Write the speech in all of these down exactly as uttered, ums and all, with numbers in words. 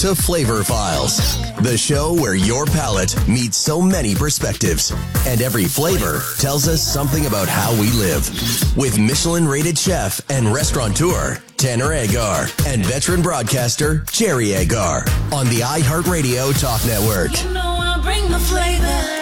to Flavor Files, the show where your palate meets so many perspectives and every flavor tells us something about how we live. With Michelin-rated chef and restaurateur Tanner Agar and veteran broadcaster Jerry Agar on the iHeartRadio Talk Network. You know I'll bring the flavor.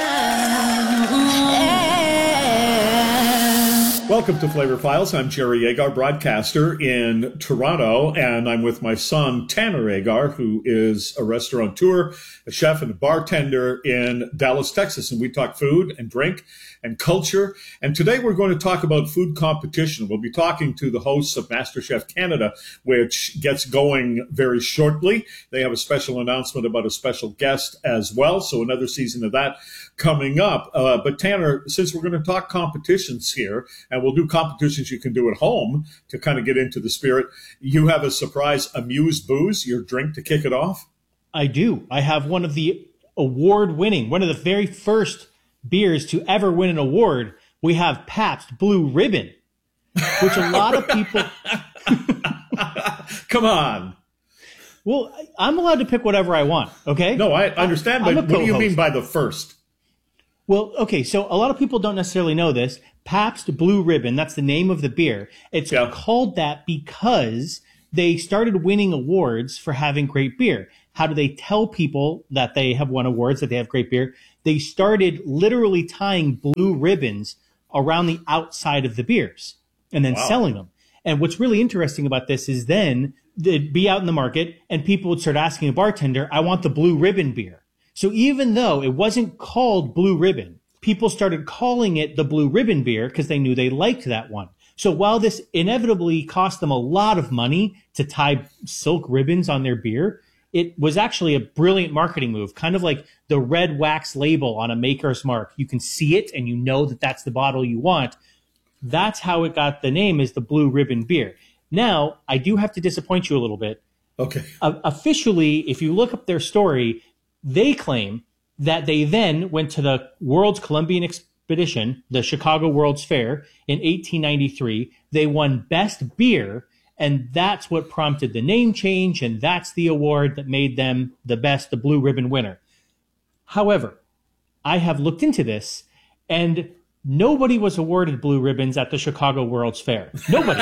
Welcome to Flavor Files. I'm Jerry Agar, broadcaster in Toronto, and I'm with my son, Tanner Agar, who is a restaurateur, a chef, and a bartender in Dallas, Texas. And we talk food and drink and culture. And today we're going to talk about food competition. We'll be talking to the hosts of MasterChef Canada, which gets going very shortly. They have a special announcement about a special guest as well. So another season of that coming up. Uh, but Tanner, since we're going to talk competitions here, and we'll do competitions you can do at home to kind of get into the spirit, you have a surprise Amuse Booze, your drink to kick it off? I do. I have one of the award-winning, one of the very first beers to ever win an award. We have Pabst Blue Ribbon, which a lot of people... Come on. Well, I'm allowed to pick whatever I want, okay? No, I understand, but what do you mean by the first? Well, okay, so a lot of people don't necessarily know this. Pabst Blue Ribbon, that's the name of the beer. It's yeah. called that because they started winning awards for having great beer. How do they tell people that they have won awards, that they have great beer? They started literally tying blue ribbons around the outside of the beers and then wow. selling them. And what's really interesting about this is then they'd be out in the market and people would start asking a bartender, I want the blue ribbon beer. So even though it wasn't called Blue Ribbon, people started calling it the Blue Ribbon beer because they knew they liked that one. So while this inevitably cost them a lot of money to tie silk ribbons on their beer, it was actually a brilliant marketing move, kind of like the red wax label on a Maker's Mark. You can see it and you know that that's the bottle you want. That's how it got the name, is the Blue Ribbon beer. Now, I do have to disappoint you a little bit. Okay. Uh, officially, if you look up their story, they claim that they then went to the World's Columbian Expedition, the Chicago World's Fair, in eighteen ninety-three. They won Best Beer, and that's what prompted the name change, and that's the award that made them the best, the Blue Ribbon winner. However, I have looked into this, and nobody was awarded blue ribbons at the Chicago World's Fair. Nobody.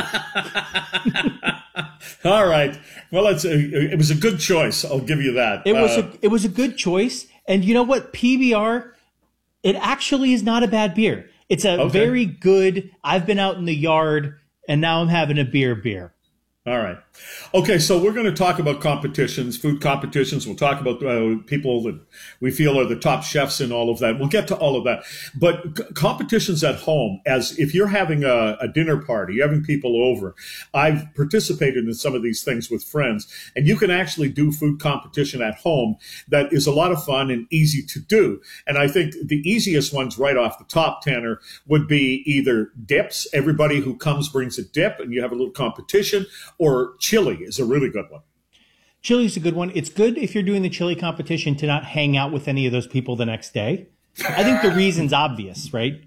All right. Well, it's a, it was a good choice. I'll give you that. It was uh, a, it was a good choice. And you know what? P B R, it actually is not a bad beer. It's a okay. very good, I've been out in the yard and now I'm having a beer beer. All right. Okay, so we're going to talk about competitions, food competitions. We'll talk about uh, people that we feel are the top chefs in all of that. We'll get to all of that. But c- competitions at home, as if you're having a, a dinner party, you're having people over. I've participated in some of these things with friends, and you can actually do food competition at home that is a lot of fun and easy to do. And I think the easiest ones right off the top, Tanner, would be either dips. Everybody who comes brings a dip, and you have a little competition. Or chili is a really good one. Chili is a good one. It's good if you're doing the chili competition to not hang out with any of those people the next day. I think the reason's obvious, right?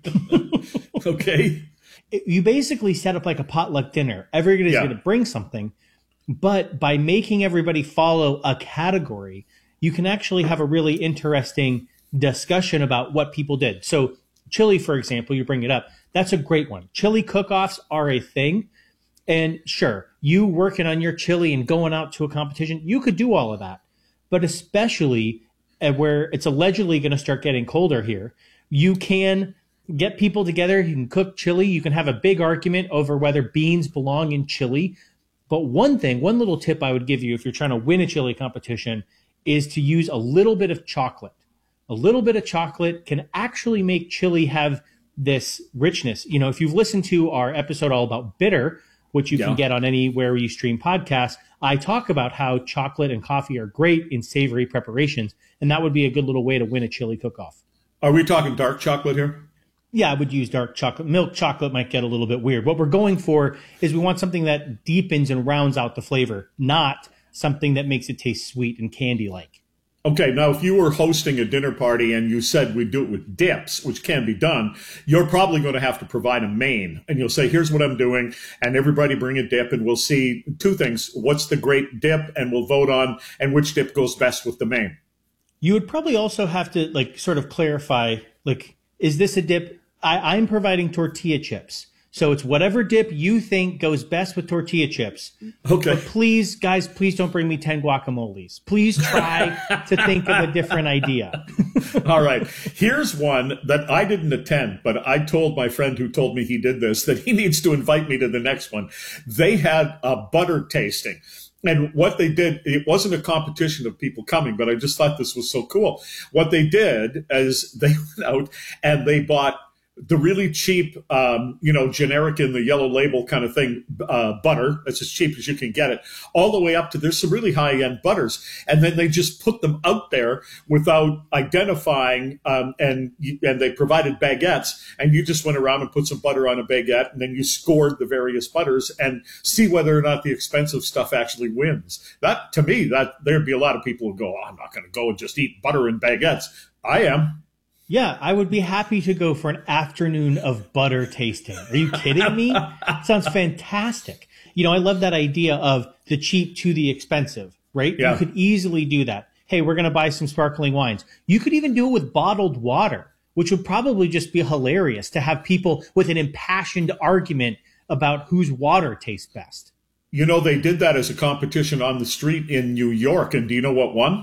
Okay. You basically set up like a potluck dinner. Everybody's yeah. going to bring something. But by making everybody follow a category, you can actually have a really interesting discussion about what people did. So chili, for example, you bring it up. That's a great one. Chili cook-offs are a thing. And sure, you working on your chili and going out to a competition, you could do all of that. But especially where it's allegedly going to start getting colder here, you can get people together. You can cook chili. You can have a big argument over whether beans belong in chili. But one thing, one little tip I would give you if you're trying to win a chili competition is to use a little bit of chocolate. A little bit of chocolate can actually make chili have this richness. You know, if you've listened to our episode all about bitter, which you yeah. can get on anywhere you stream podcasts, I talk about how chocolate and coffee are great in savory preparations, and that would be a good little way to win a chili cook-off. Are we talking dark chocolate here? Yeah, I would use dark chocolate. Milk chocolate might get a little bit weird. What we're going for is we want something that deepens and rounds out the flavor, not something that makes it taste sweet and candy-like. Okay, now if you were hosting a dinner party and you said we'd do it with dips, which can be done, you're probably going to have to provide a main. And you'll say, here's what I'm doing, and everybody bring a dip, and we'll see two things. What's the great dip, and we'll vote on, and which dip goes best with the main. You would probably also have to, like, sort of clarify, like, is this a dip? I, I'm providing tortilla chips. So it's whatever dip you think goes best with tortilla chips. Okay. But please, guys, please don't bring me ten guacamoles. Please try to think of a different idea. All right. Here's one that I didn't attend, but I told my friend who told me he did this that he needs to invite me to the next one. They had a butter tasting. And what they did, it wasn't a competition of people coming, but I just thought this was so cool. What they did is they went out and they bought the really cheap, um, you know, generic in the yellow label kind of thing, uh, butter. It's as cheap as you can get it, all the way up to there's some really high end butters. And then they just put them out there without identifying, um, and, and they provided baguettes, and you just went around and put some butter on a baguette, and then you scored the various butters and see whether or not the expensive stuff actually wins. That, to me, that there'd be a lot of people who go, oh, I'm not going to go and just eat butter and baguettes. I am. Yeah, I would be happy to go for an afternoon of butter tasting. Are you kidding me? Sounds fantastic. You know, I love that idea of the cheap to the expensive, right? Yeah. You could easily do that. Hey, we're going to buy some sparkling wines. You could even do it with bottled water, which would probably just be hilarious to have people with an impassioned argument about whose water tastes best. You know, they did that as a competition on the street in New York, and do you know what won?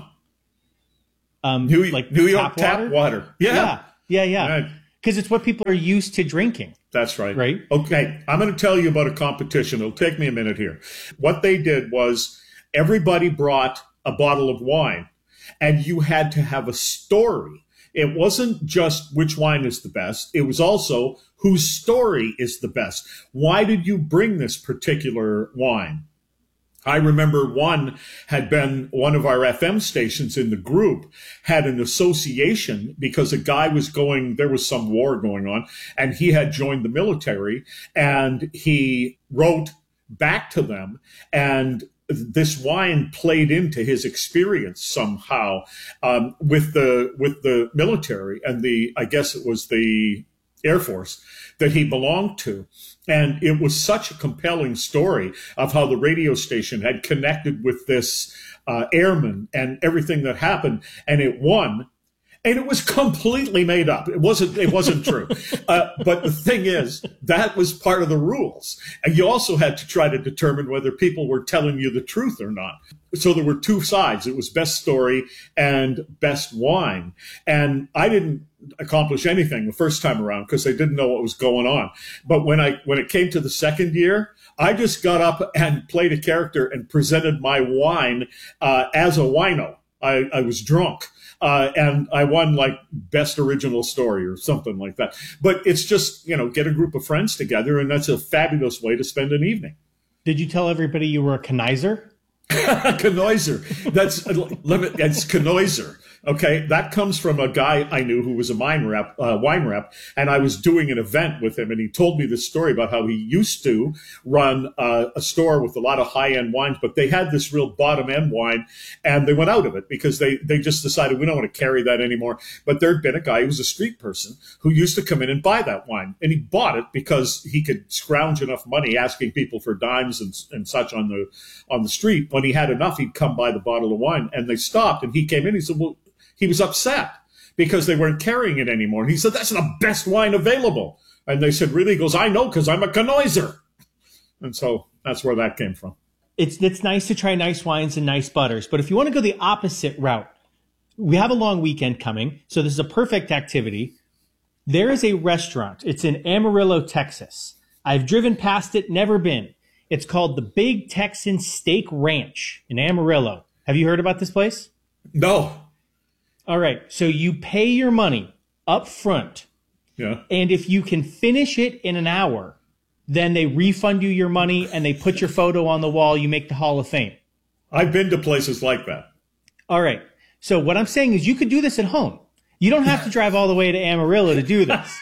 Um, New, like New York tap water? tap water. Yeah. Yeah, yeah, yeah. Because Right. it's what people are used to drinking. That's right. Right. Okay, I'm going to tell you about a competition. It'll take me a minute here. What they did was everybody brought a bottle of wine, and you had to have a story. It wasn't just which wine is the best. It was also whose story is the best. Why did you bring this particular wine? I remember one had been one of our F M stations in the group had an association because a guy was going, there was some war going on, and he had joined the military, and he wrote back to them, and this wine played into his experience somehow um, with the with the military and the, I guess it was the Air Force that he belonged to. And it was such a compelling story of how the radio station had connected with this uh, airman and everything that happened. And it won. And it was completely made up. It wasn't, it wasn't true. Uh, but the thing is, that was part of the rules. And you also had to try to determine whether people were telling you the truth or not. So there were two sides. It was best story and best wine. And I didn't accomplish anything the first time around because I didn't know what was going on. But when I, when it came to the second year, I just got up and played a character and presented my wine uh, as a wino. I, I was drunk. Uh, and I won like best original story or something like that. But it's just, you know, get a group of friends together, and that's a fabulous way to spend an evening. Did you tell everybody you were a connizer? Connoiser. That's, that's connoiser. Okay, that comes from a guy I knew who was a wine rep, uh, wine rep, and I was doing an event with him, and he told me this story about how he used to run uh, a store with a lot of high-end wines, but they had this real bottom-end wine, and they went out of it because they, they just decided we don't want to carry that anymore. But there'd been a guy who was a street person who used to come in and buy that wine, and he bought it because he could scrounge enough money asking people for dimes and, and such on the on the street. When he had enough, he'd come buy the bottle of wine, and they stopped, and he came in, he said, well, he was upset because they weren't carrying it anymore. And he said, that's the best wine available. And they said, really? He goes, I know, because I'm a connoiser. And so that's where that came from. It's, it's nice to try nice wines and nice butters. But if you want to go the opposite route, we have a long weekend coming. So this is a perfect activity. There is a restaurant. It's in Amarillo, Texas. I've driven past it, never been. It's called the Big Texan Steak Ranch in Amarillo. Have you heard about this place? No. All right. So you pay your money up front. Yeah. And if you can finish it in an hour, then they refund you your money and they put your photo on the wall. You make the Hall of Fame. I've been to places like that. All right. So what I'm saying is you could do this at home. You don't have to drive all the way to Amarillo to do this.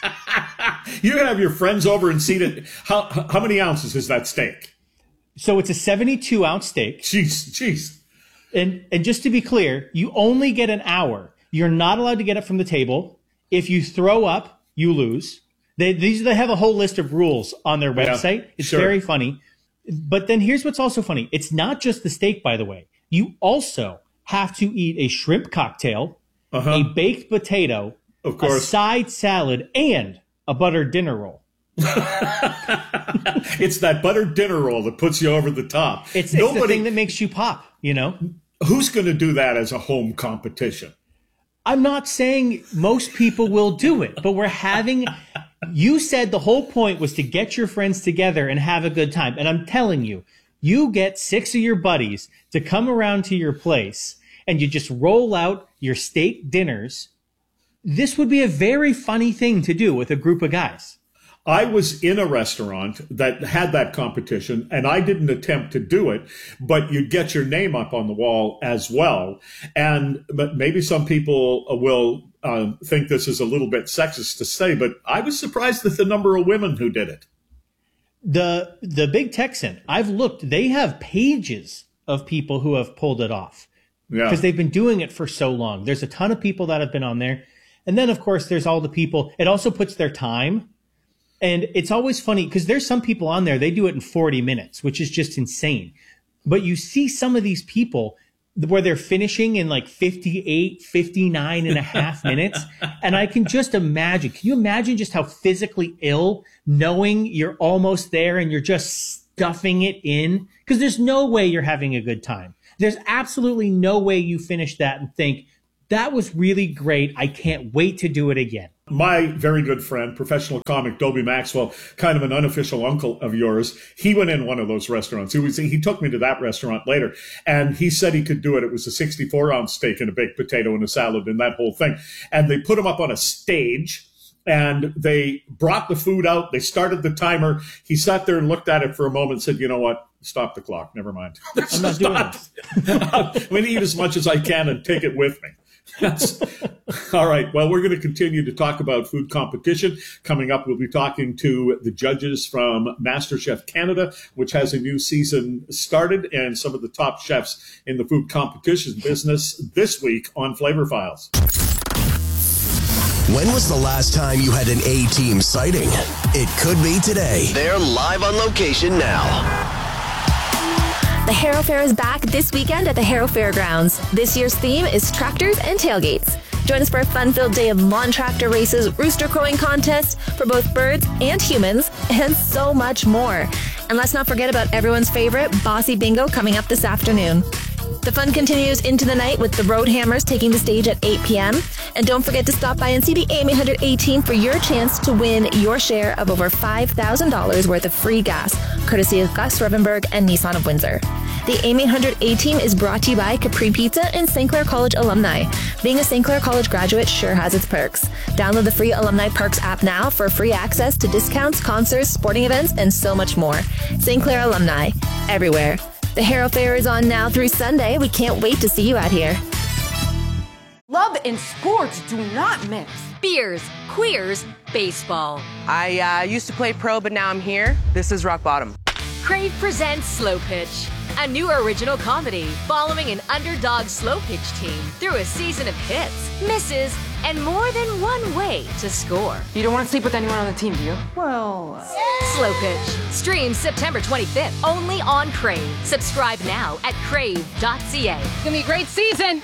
You can have your friends over and see it. How, how many ounces is that steak? So it's a seventy-two ounce steak. Jeez, jeez. And and just to be clear, you only get an hour. You're not allowed to get up from the table. If you throw up, you lose. They these they have a whole list of rules on their website. Yeah, it's sure. very funny. But then here's what's also funny. It's not just the steak, by the way. You also have to eat a shrimp cocktail, uh-huh. a baked potato, of course, a side salad, and a buttered dinner roll. It's that buttered dinner roll that puts you over the top. It's, Nobody, it's the thing that makes you pop, you know? Who's going to do that as a home competition? I'm not saying most people will do it, but we're having... You said the whole point was to get your friends together and have a good time. And I'm telling you, you get six of your buddies to come around to your place and you just roll out your steak dinners. This would be a very funny thing to do with a group of guys. I was in a restaurant that had that competition, and I didn't attempt to do it, but you'd get your name up on the wall as well. And but maybe some people will uh, think this is a little bit sexist to say, but I was surprised at the number of women who did it. The the Big Texan, I've looked, they have pages of people who have pulled it off. Yeah. Because they've been doing it for so long. There's a ton of people that have been on there. And then, of course, there's all the people. It also puts their time. And it's always funny because there's some people on there, they do it in forty minutes, which is just insane. But you see some of these people where they're finishing in like fifty-eight, fifty-nine and a half minutes. And I can just imagine, can you imagine just how physically ill knowing you're almost there and you're just stuffing it in? Because there's no way you're having a good time. There's absolutely no way you finish that and think, that was really great. I can't wait to do it again. My very good friend, professional comic Dobie Maxwell, kind of an unofficial uncle of yours, he went in one of those restaurants. He was, he took me to that restaurant later, and he said he could do it. It was a sixty-four ounce steak and a baked potato and a salad and that whole thing. And they put him up on a stage, and they brought the food out. They started the timer. He sat there and looked at it for a moment and said, you know what? Stop the clock. Never mind. I'm not doing it. I'm going to eat as much as I can and take it with me. That's, all right. Well, we're going to continue to talk about food competition. Coming up, we'll be talking to the judges from MasterChef Canada, which has a new season started, and some of the top chefs in the food competition business this week on Flavor Files. When was the last time you had an A-Team sighting? It could be today. They're live on location now. The Harrow Fair is back this weekend at the Harrow Fairgrounds. This year's theme is tractors and tailgates. Join us for a fun-filled day of lawn tractor races, rooster crowing contests for both birds and humans, and so much more. And let's not forget about everyone's favorite Bossy Bingo coming up this afternoon. The fun continues into the night with the Road Hammers taking the stage at eight p.m. And don't forget to stop by and see the A M eight hundred A-Team for your chance to win your share of over five thousand dollars worth of free gas, courtesy of Gus Revenberg and Nissan of Windsor. The A M eight hundred A-Team is brought to you by Capri Pizza and Saint Clair College alumni. Being a Saint Clair College graduate sure has its perks. Download the free Alumni Perks app now for free access to discounts, concerts, sporting events, and so much more. Saint Clair alumni, everywhere. The Harrow Fair is on now through Sunday. We can't wait to see you out here. Love and sports do not mix. Beers, queers, baseball. I uh, used to play pro, but now I'm here. This is rock bottom. Crave presents Slow Pitch, a new original comedy following an underdog slow pitch team through a season of hits, misses, and more than one way to score. You don't want to sleep with anyone on the team, do you? Well... Uh... Slow Pitch. Streams September twenty-fifth, only on Crave. Subscribe now at crave dot c a. It's going to be a great season.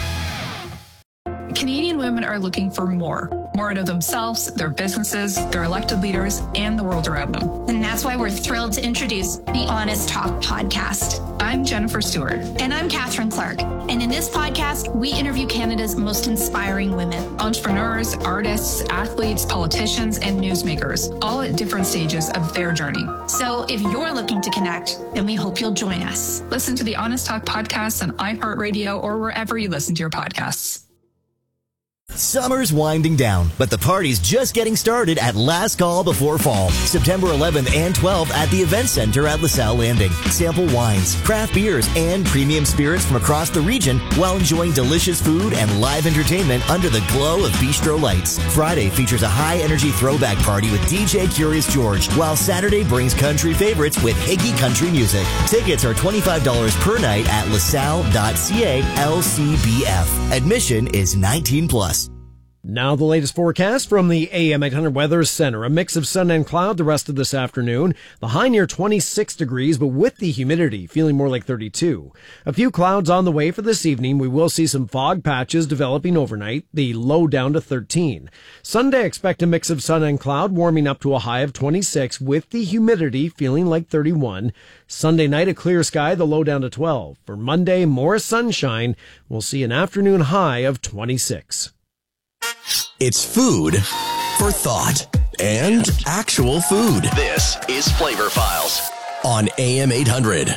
Canadian women are looking for more. More out of themselves, their businesses, their elected leaders, and the world around them. And that's why we're thrilled to introduce the Honest Talk podcast. I'm Jennifer Stewart. And I'm Catherine Clark. And in this podcast, we interview Canada's most inspiring women. Entrepreneurs, artists, athletes, politicians, and newsmakers, all at different stages of their journey. So if you're looking to connect, then we hope you'll join us. Listen to the Honest Talk podcast on iHeartRadio or wherever you listen to your podcasts. Summer's winding down, but the party's just getting started at Last Call Before Fall. September eleventh and twelfth at the Event Center at LaSalle Landing. Sample wines, craft beers, and premium spirits from across the region while enjoying delicious food and live entertainment under the glow of Bistro Lights. Friday features a high-energy throwback party with D J Curious George, while Saturday brings country favorites with Higgy Country Music. Tickets are twenty-five dollars per night at lasalle dot c a L C B F. Admission is nineteen plus. Now the latest forecast from the A M eight hundred Weather Center. A mix of sun and cloud the rest of this afternoon. The high near twenty-six degrees, but with the humidity feeling more like thirty-two. A few clouds on the way for this evening. We will see some fog patches developing overnight. The low down to thirteen. Sunday, expect a mix of sun and cloud, warming up to a high of twenty-six with the humidity feeling like thirty-one. Sunday night, a clear sky, the low down to twelve. For Monday, more sunshine. We'll see an afternoon high of twenty-six. It's food for thought and actual food. This is Flavor Files on A M eight hundred.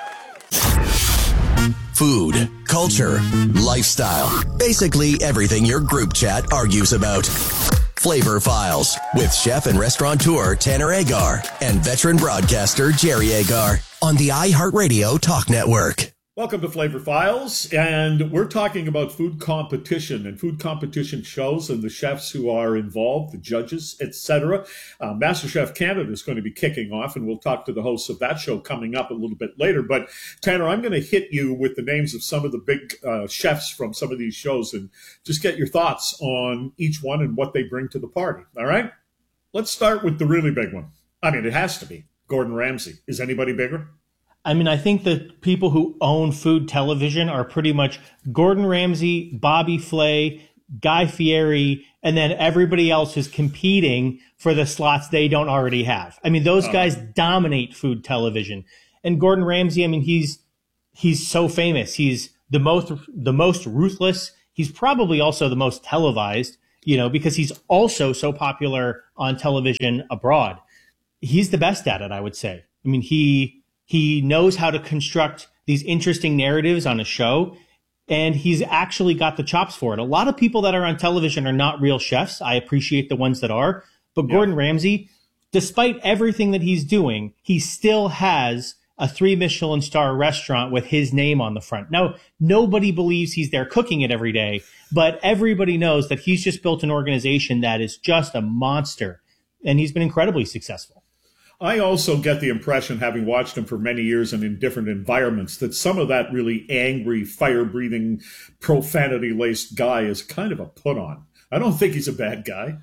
Food, culture, lifestyle, basically everything your group chat argues about. Flavor Files with chef and restaurateur Tanner Agar and veteran broadcaster Jerry Agar on the iHeartRadio Talk Network. Welcome to Flavor Files, and we're talking about food competition and food competition shows and the chefs who are involved, the judges, et cetera. Uh, MasterChef Canada is going to be kicking off, and we'll talk to the hosts of that show coming up a little bit later. But, Tanner, I'm going to hit you with the names of some of the big uh, chefs from some of these shows and just get your thoughts on each one and what they bring to the party, all right? Let's start with the really big one. I mean, it has to be Gordon Ramsay. Is anybody bigger? I mean, I think the people who own food television are pretty much Gordon Ramsay, Bobby Flay, Guy Fieri, and then everybody else is competing for the slots they don't already have. I mean, those guys dominate food television. And Gordon Ramsay, I mean, he's he's so famous. He's the most the most ruthless. He's probably also the most televised, you know, because he's also so popular on television abroad. He's the best at it, I would say. I mean, he He knows how to construct these interesting narratives on a show, and he's actually got the chops for it. A lot of people that are on television are not real chefs. I appreciate the ones that are. But yeah. Gordon Ramsay, despite everything that he's doing, he still has a three Michelin star restaurant with his name on the front. Now, nobody believes he's there cooking it every day, but everybody knows that he's just built an organization that is just a monster, and he's been incredibly successful. I also get the impression, having watched him for many years and in different environments, that some of that really angry, fire-breathing, profanity-laced guy is kind of a put-on. I don't think he's a bad guy.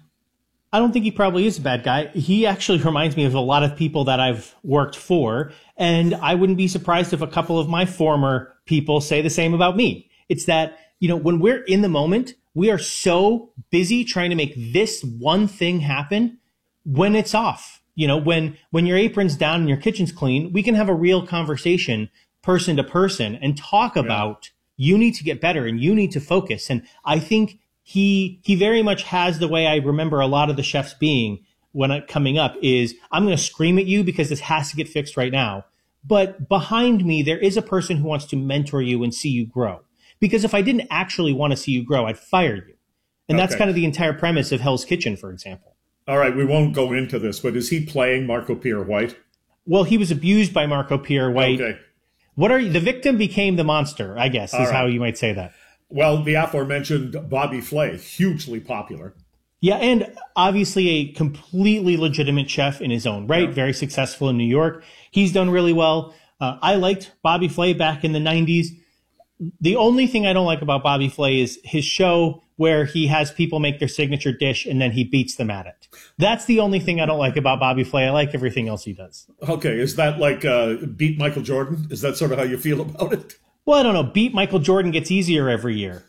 I don't think he probably is a bad guy. He actually reminds me of a lot of people that I've worked for, and I wouldn't be surprised if a couple of my former people say the same about me. It's that, you know, when we're in the moment, we are so busy trying to make this one thing happen when it's off. You know, when, when your apron's down and your kitchen's clean, we can have a real conversation person to person and talk about yeah. you need to get better and you need to focus. And I think he he very much has the way I remember a lot of the chefs being when it, coming up is, I'm going to scream at you because this has to get fixed right now. But behind me, there is a person who wants to mentor you and see you grow. Because if I didn't actually want to see you grow, I'd fire you. And okay. that's kind of the entire premise of Hell's Kitchen, for example. All right, we won't go into this, but is he playing Marco Pierre White? Well, he was abused by Marco Pierre White. Okay. What are you, the victim became the monster, I guess, is right. how you might say that. Well, the aforementioned Bobby Flay, hugely popular. Yeah, and obviously a completely legitimate chef in his own right, yeah. very successful in New York. He's done really well. Uh, I liked Bobby Flay back in the nineties. The only thing I don't like about Bobby Flay is his show where he has people make their signature dish and then he beats them at it. That's the only thing I don't like about Bobby Flay. I like everything else he does. Okay, is that like uh, beat Michael Jordan? Is that sort of how you feel about it? Well, I don't know. Beat Michael Jordan gets easier every year.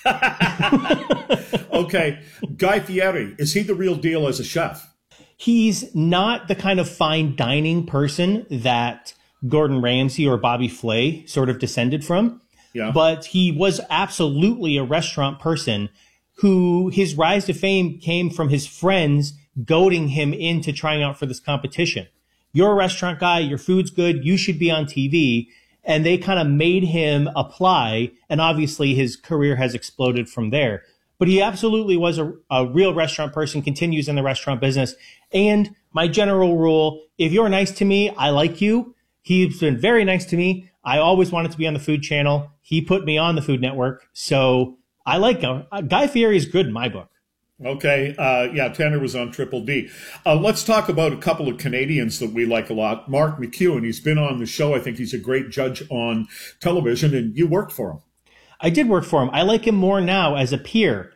Okay, Guy Fieri, is he the real deal as a chef? He's not the kind of fine dining person that Gordon Ramsay or Bobby Flay sort of descended from. Yeah. But he was absolutely a restaurant person who his rise to fame came from his friends goading him into trying out for this competition. You're a restaurant guy. Your food's good. You should be on T V. And they kind of made him apply. And obviously his career has exploded from there. but he absolutely was a, a real restaurant person, continues in the restaurant business. And my general rule, if you're nice to me, I like you. He's been very nice to me. I always wanted to be on the Food Channel. He put me on the Food Network. So I like him. Uh, Guy Fieri is good in my book. Okay. Uh, yeah, Tanner was on Triple D. Uh, let's talk about a couple of Canadians that we like a lot. Mark McEwen, he's been on the show. I think he's a great judge on television, and you worked for him. I did work for him. I like him more now as a peer.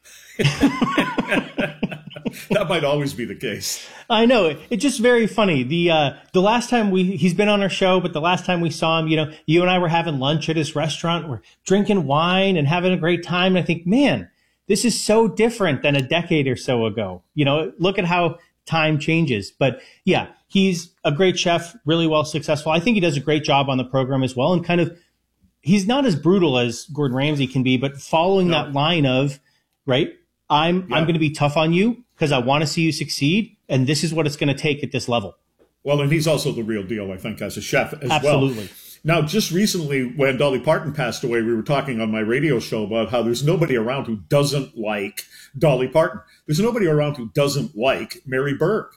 That might always be the case. I know. It's just very funny. The uh, the last time we he's been on our show, but the last time we saw him, you know, you and I were having lunch at his restaurant. We're drinking wine and having a great time. And I think, man, this is so different than a decade or so ago. You know, look at how time changes. But yeah, he's a great chef, really well successful. I think he does a great job on the program as well. And kind of, he's not as brutal as Gordon Ramsay can be, but following no. that line of, right, I'm yeah. I'm going to be tough on you because I want to see you succeed, and this is what it's going to take at this level. Well, and he's also the real deal, I think, as a chef as Absolutely. well. Now, just recently, when Dolly Parton passed away, we were talking on my radio show about how there's nobody around who doesn't like Dolly Parton. There's nobody around who doesn't like Mary Berg.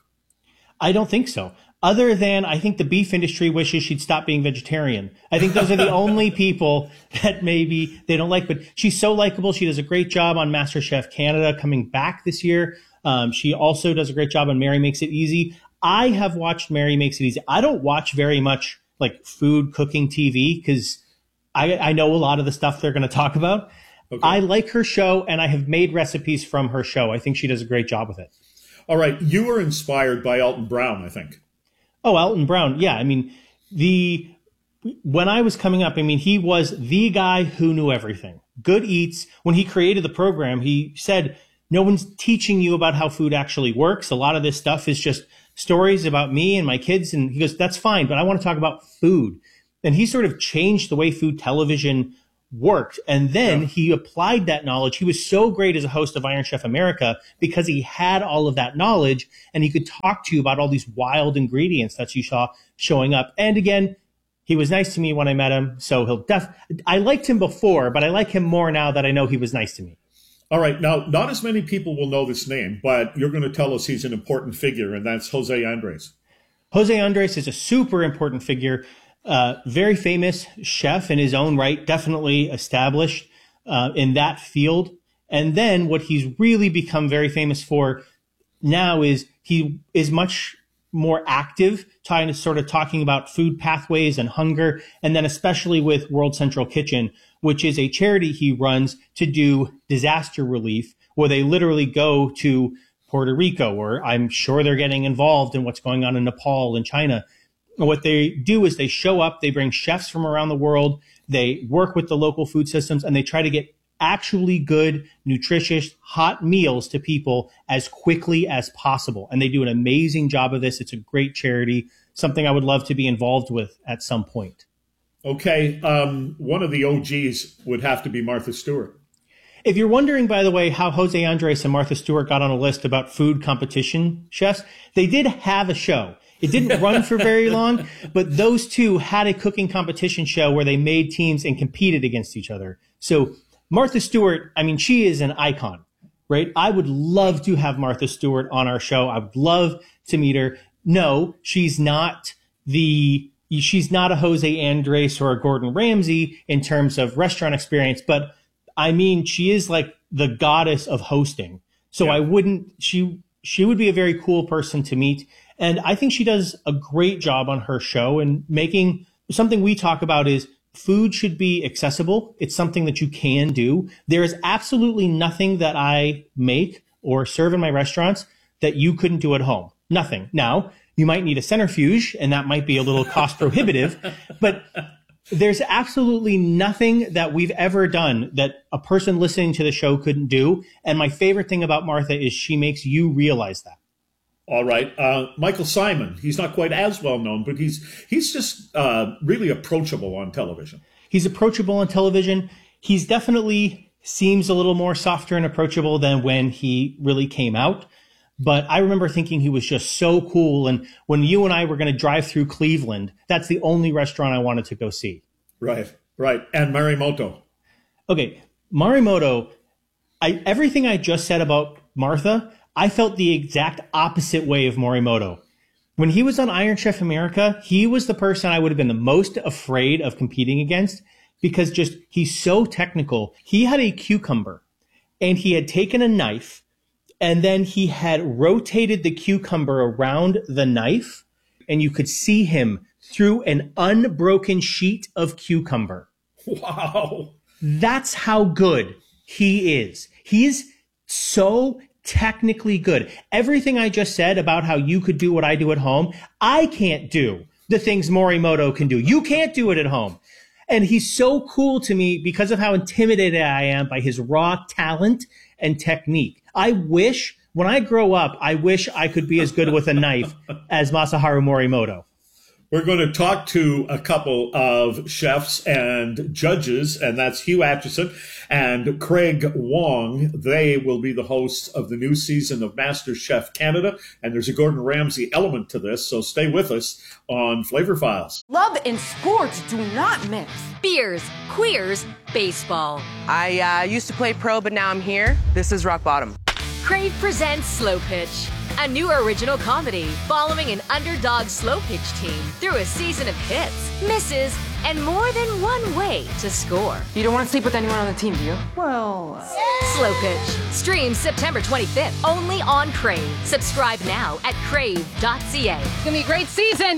I don't think so. Other than I think the beef industry wishes she'd stop being vegetarian. I think those are the only people that maybe they don't like. But she's so likable. She does a great job on MasterChef Canada coming back this year. Um, she also does a great job on Mary Makes It Easy. I have watched Mary Makes It Easy. I don't watch very much like food cooking T V because I, I know a lot of the stuff they're going to talk about. Okay. I like her show, and I have made recipes from her show. I think she does a great job with it. All right. You were inspired by Alton Brown, I think. Oh, Alton Brown. Yeah. I mean, the when I was coming up, I mean, he was the guy who knew everything. Good Eats, when he created the program, he said, no one's teaching you about how food actually works. A lot of this stuff is just stories about me and my kids. And he goes, that's fine, but I want to talk about food. And he sort of changed the way food television worked. And then yeah. he applied that knowledge. He was so great as a host of Iron Chef America because he had all of that knowledge and he could talk to you about all these wild ingredients that you saw showing up. And again, he was nice to me when I met him. So he'll def, I liked him before, but I like him more now that I know he was nice to me. All right. Now, not as many people will know this name, but you're going to tell us he's an important figure, and that's Jose Andres. Jose Andres is a super important figure. Uh, very famous chef in his own right, definitely established uh, in that field. And then what he's really become very famous for now is he is much more active, trying to sort of talking about food pathways and hunger. And then especially with World Central Kitchen, which is a charity he runs to do disaster relief, where they literally go to Puerto Rico, or I'm sure they're getting involved in what's going on in Nepal and China. What they do is they show up, they bring chefs from around the world, they work with the local food systems, and they try to get actually good, nutritious, hot meals to people as quickly as possible. And they do an amazing job of this. It's a great charity, something I would love to be involved with at some point. Okay. Um, one of the O Gs would have to be Martha Stewart. If you're wondering, by the way, how Jose Andres and Martha Stewart got on a list about food competition chefs, they did have a show. It didn't run for very long, but those two had a cooking competition show where they made teams and competed against each other. So Martha Stewart, I mean, she is an icon, right? I would love to have Martha Stewart on our show. I would love to meet her. No, she's not the, she's not a Jose Andres or a Gordon Ramsay in terms of restaurant experience, but I mean, she is like the goddess of hosting. So yeah. I wouldn't, she, she would be a very cool person to meet. And I think she does a great job on her show, and making something we talk about is food should be accessible. It's something that you can do. There is absolutely nothing that I make or serve in my restaurants that you couldn't do at home. Nothing. Now, you might need a centrifuge, and that might be a little cost prohibitive, but there's absolutely nothing that we've ever done that a person listening to the show couldn't do. And my favorite thing about Martha is she makes you realize that. All right. Uh, Michael Simon, he's not quite as well known, but he's he's just uh, really approachable on television. He's approachable on television. He's definitely seems a little more softer and approachable than when he really came out. But I remember thinking he was just so cool. And when you and I were going to drive through Cleveland, that's the only restaurant I wanted to go see. Right, right. And Morimoto. Okay, Morimoto, I, everything I just said about Martha, I felt the exact opposite way of Morimoto. When he was on Iron Chef America, he was the person I would have been the most afraid of competing against because just he's so technical. He had a cucumber and he had taken a knife and then he had rotated the cucumber around the knife and you could see him through an unbroken sheet of cucumber. Wow. That's how good he is. He's so technically good. Everything I just said about how you could do what I do at home, I can't do the things Morimoto can do. You can't do it at home. And he's so cool to me because of how intimidated I am by his raw talent and technique. I wish, when I grow up, I wish I could be as good with a knife as Masaharu Morimoto. We're going to talk to a couple of chefs and judges, and that's Hugh Acheson and Craig Wong. They will be the hosts of the new season of MasterChef Canada, and there's a Gordon Ramsay element to this, so stay with us on Flavor Files. Love and sports do not mix. Beers, queers, baseball. I uh, used to play pro, but now I'm here. This is Rock Bottom. Crave presents Slow Pitch, a new original comedy following an underdog slow pitch team through a season of hits, misses, and more than one way to score. You don't want to sleep with anyone on the team, do you? Well... Uh... Slow Pitch. Streams September twenty-fifth, only on Crave. Subscribe now at crave dot c a. It's gonna be a great season.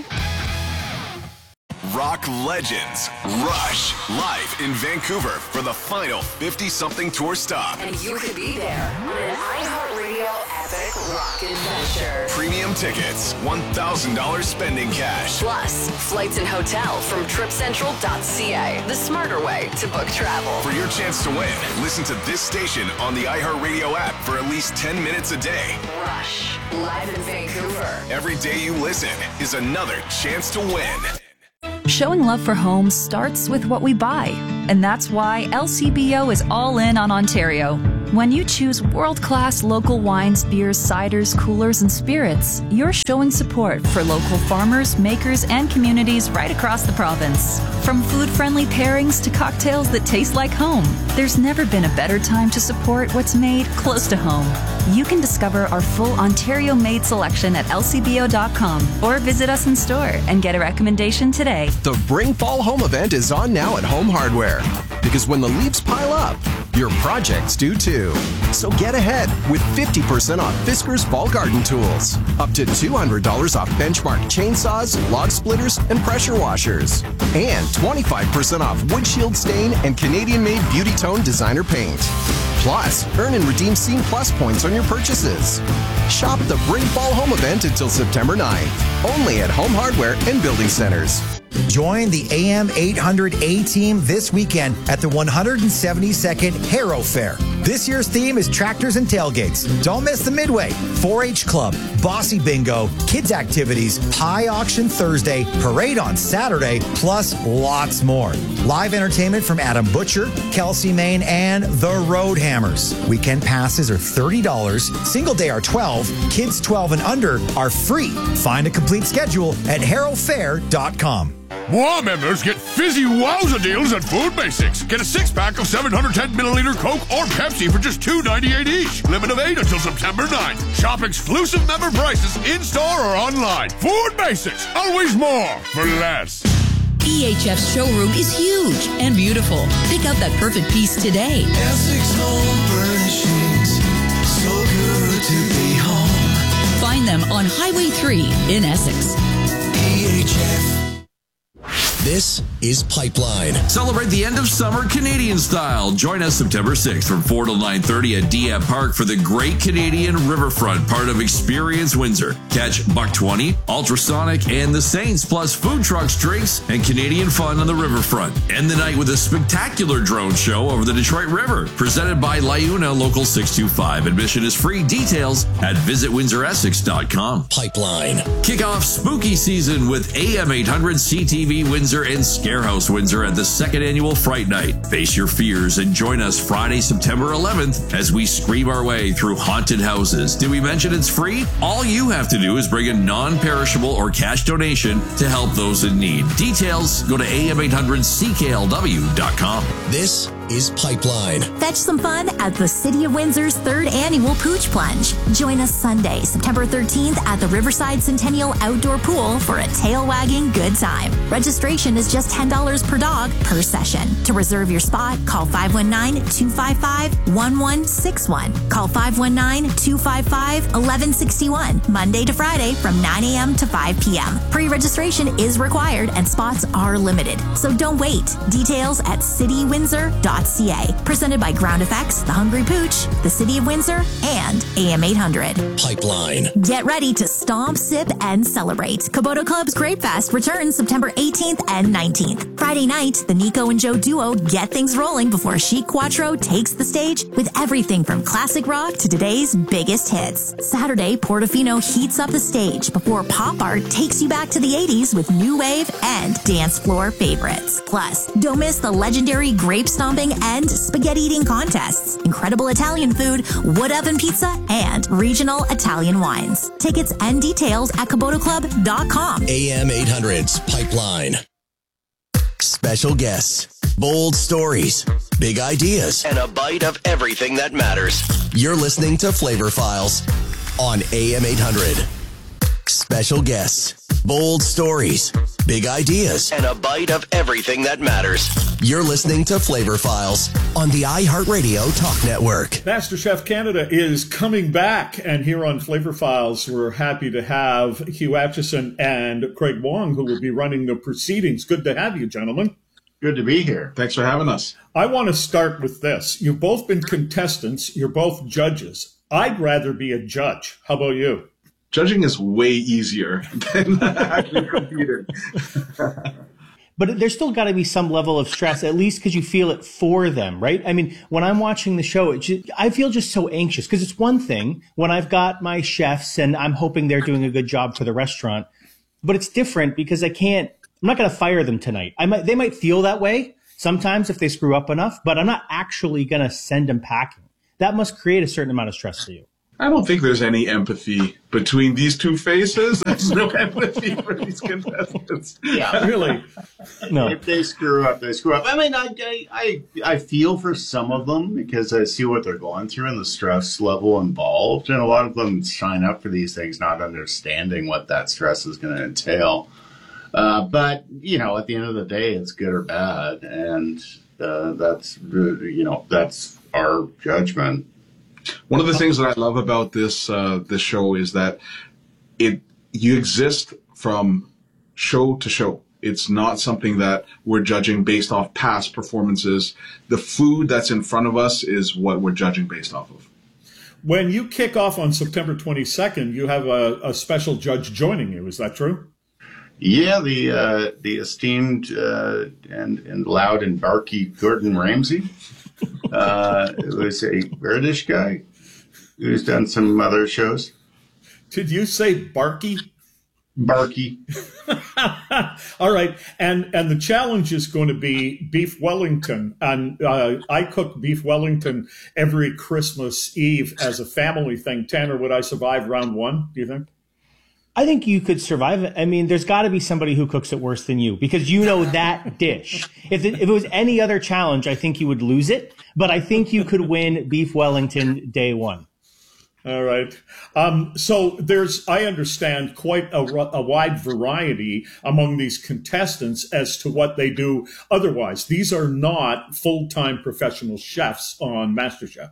Rock legends Rush live in Vancouver for the final fifty-something tour stop. And you could be there on an iHeartRadio epic rock adventure. Premium tickets, one thousand dollars spending cash. Plus, flights and hotel from trip central dot c a, the smarter way to book travel. For your chance to win, listen to this station on the iHeartRadio app for at least ten minutes a day. Rush, live in Vancouver. Every day you listen is another chance to win. Showing love for homes starts with what we buy, and that's why L C B O is all in on Ontario. When you choose world-class local wines, beers, ciders, coolers, and spirits, you're showing support for local farmers, makers, and communities right across the province. From food-friendly pairings to cocktails that taste like home, there's never been a better time to support what's made close to home. You can discover our full Ontario-made selection at L C B O dot com or visit us in store and get a recommendation today. The Bring Fall Home event is on now at Home Hardware. Because when the leaves pile up, your projects do too. So get ahead with fifty percent off Fiskars Fall Garden Tools. Up to two hundred dollars off Benchmark chainsaws, log splitters, and pressure washers. And twenty-five percent off Windshield Stain and Canadian-made Beauty Tone designer paint. Plus, earn and redeem Scene Plus points on your purchases. Shop the Bring Fall Home event until September ninth. Only at Home Hardware and Building Centers. Join the A M eight hundred A team this weekend at the one hundred seventy-second Harrow Fair. This year's theme is tractors and tailgates. Don't miss the Midway, four H Club, Bossy Bingo, kids activities, pie auction Thursday, parade on Saturday, plus lots more. Live entertainment from Adam Butcher, Kelsey Main, and the Roadhammers. Weekend passes are thirty dollars, single day are twelve dollars, kids twelve and under are free. Find a complete schedule at harrow fair dot com. More members get fizzy wowza deals at Food Basics. Get a six-pack of seven hundred ten milliliter Coke or Pepsi for just two ninety-eight each. Limit of eight until September ninth. Shop exclusive member prices in-store or online. Food Basics. Always more for less. E H F's showroom is huge and beautiful. Pick out that perfect piece today. Essex Home Furnishings. So good to be home. Find them on Highway three in Essex. E H F. This is Pipeline. Celebrate the end of summer Canadian style. Join us September sixth from four till nine thirty at D M Park for the Great Canadian Riverfront, part of Experience Windsor. Catch Buck twenty, Ultrasonic, and the Saints, plus food trucks, drinks, and Canadian fun on the riverfront. End the night with a spectacular drone show over the Detroit River, presented by Liuna Local six two five. Admission is free. Details at visit windsor essex dot com. Pipeline. Kick off spooky season with A M eight hundred C T V Windsor and Scarehouse Windsor at the second annual Fright Night. Face your fears and join us Friday, September eleventh as we scream our way through haunted houses. Did we mention it's free? All you have to do is bring a non-perishable or cash donation to help those in need. Details, go to A M eight hundred C K L W dot com. This is Pipeline. Fetch some fun at the City of Windsor's third annual Pooch Plunge. Join us Sunday, September thirteenth at the Riverside Centennial Outdoor Pool for a tail-wagging good time. Registration is just ten dollars per dog per session. To reserve your spot, call five one nine, two five five, one one six one. Call five one nine, two five five, one one six one, Monday to Friday from nine a.m. to five p.m. Pre-registration is required and spots are limited. So don't wait. Details at city windsor dot c a. Presented by Ground Effects, The Hungry Pooch, the City of Windsor, and A M eight hundred. Pipeline. Get ready to stomp, sip, and celebrate. Kubota Club's Grape Fest returns September eighteenth and nineteenth. Friday night, the Nico and Joe duo get things rolling before Chic Quattro takes the stage with everything from classic rock to today's biggest hits. Saturday, Portofino heats up the stage before Pop Art takes you back to the eighties with new wave and dance floor favorites. Plus, don't miss the legendary grape stomping and spaghetti eating contests, incredible Italian food, wood oven pizza, and regional Italian wines. Tickets and details at kubota club dot com. A M eight hundred's Pipeline. Special guests, bold stories, big ideas, and a bite of everything that matters. You're listening to Flavor Files on A M eight hundred. Special guests, bold stories, big ideas, and a bite of everything that matters. You're listening to Flavor Files on the iHeartRadio Talk Network. MasterChef Canada is coming back, and here on Flavor Files, we're happy to have Hugh Acheson and Craig Wong, who will be running the proceedings. Good to have you, gentlemen. Good to be here. Thanks for having us. I want to start with this. You've both been contestants. You're both judges. I'd rather be a judge. How about you? Judging is way easier than actually competing. But there's still got to be some level of stress, at least because you feel it for them, right? I mean, when I'm watching the show, it just, I feel just so anxious because it's one thing when I've got my chefs and I'm hoping they're doing a good job for the restaurant, but it's different because I can't, I'm not going to fire them tonight. I might, they might feel that way sometimes if they screw up enough, but I'm not actually going to send them packing. That must create a certain amount of stress for you. I don't think there's any empathy between these two faces. There's no empathy for these contestants. Yeah, really. No. If they screw up, they screw up. I mean, I, I, I feel for some of them because I see what they're going through and the stress level involved. And a lot of them sign up for these things not understanding what that stress is going to entail. Uh, but, you know, at the end of the day, it's good or bad. And uh, that's, you know, that's our judgment. One of the things that I love about this uh, this show is that it you exist from show to show. It's not something that we're judging based off past performances. The food that's in front of us is what we're judging based off of. When you kick off on September twenty-second, you have a, a special judge joining you. Is that true? Yeah, the uh, the esteemed uh, and, and loud and barky Gordon Ramsay. Uh, it was a British guy who's done some other shows. Did you say barky? Barky. All right. And and the challenge is going to be beef Wellington. And uh, I cook beef Wellington every Christmas Eve as a family thing. Tanner, would I survive round one, do you think? I think you could survive it. I mean, there's got to be somebody who cooks it worse than you because you know that dish. If it, if it was any other challenge, I think you would lose it. But I think you could win beef Wellington day one. All right. Um, so there's, I understand, quite a, a wide variety among these contestants as to what they do otherwise. These are not full-time professional chefs on MasterChef.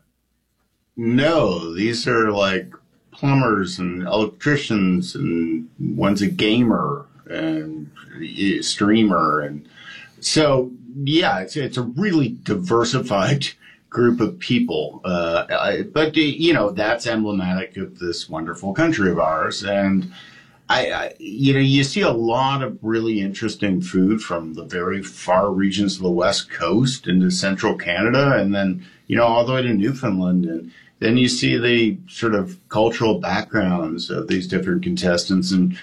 No, these are like plumbers and electricians, and one's a gamer and a streamer. And so, yeah, it's, it's a really diversified group of people. Uh, I, but, you know, that's emblematic of this wonderful country of ours. And, I, I, you know, you see a lot of really interesting food from the very far regions of the West Coast into central Canada, and then, you know, all the way to Newfoundland. And then you see the sort of cultural backgrounds of these different contestants. And,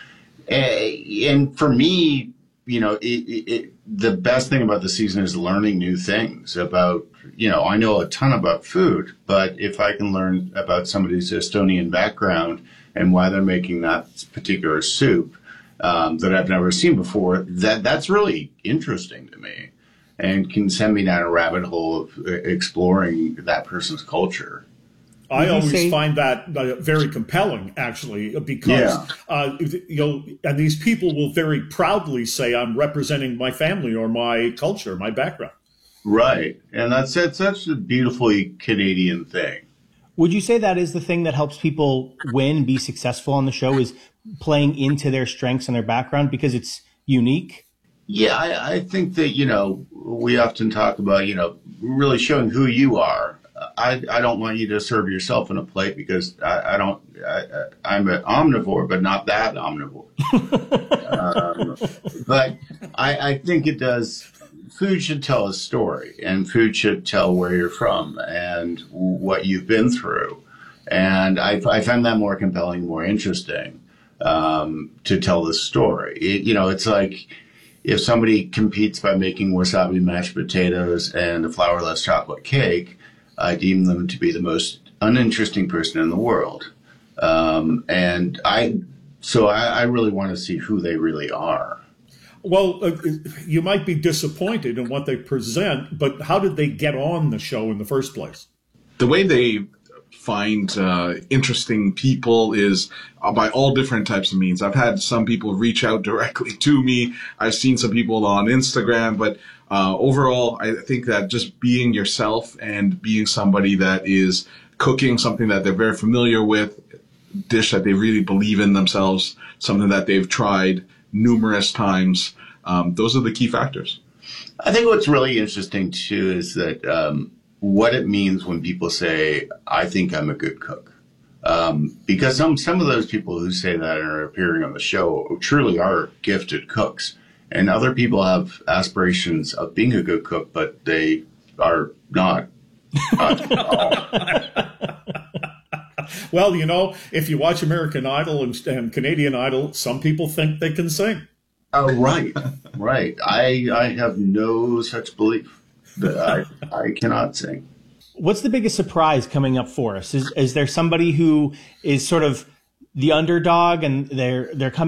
and for me, you know, it, it, the best thing about the season is learning new things about, you know, I know a ton about food, but if I can learn about somebody's Estonian background and why they're making that particular soup um, that I've never seen before, that that's really interesting to me. and can send me down a rabbit hole of exploring that person's culture. I always say- find that uh, very compelling, actually, because Yeah. uh, you know, and these people will very proudly say, "I'm representing my family or my culture, my background." Right, and that's that's such a beautifully Canadian thing. Would you say that is the thing that helps people win, be successful on the show, is playing into their strengths and their background because it's unique? Yeah, I, I think that, you know, we often talk about, you know, really showing who you are. I, I don't want you to serve yourself in a plate because I, I don't, I, I'm an omnivore, but not that omnivore. um, but I, I think it does, food should tell a story, and food should tell where you're from and what you've been through. And I, I find that more compelling, more interesting um, to tell the story. It, you know, it's like, if somebody competes by making wasabi mashed potatoes and a flourless chocolate cake, I deem them to be the most uninteresting person in the world. Um, and I, so I, I really want to see who they really are. Well, uh, you might be disappointed in what they present, but how did they get on the show in the first place? The way they find uh, interesting people is uh, by all different types of means. I've had some people reach out directly to me. I've seen some people on Instagram, but uh, overall, I think that just being yourself and being somebody that is cooking something that they're very familiar with, dish that they really believe in themselves, something that they've tried numerous times, um, those are the key factors. I think what's really interesting too is that um, what it means when people say, I think I'm a good cook. Um, because some, some of those people who say that and are appearing on the show truly are gifted cooks. And other people have aspirations of being a good cook, but they are not. not at all. Well, you know, if you watch American Idol and, and Canadian Idol, some people think they can sing. Oh, right, right. I I have no such belief that I I cannot sing. What's the biggest surprise coming up for us? Is is there somebody who is sort of the underdog and they're they're coming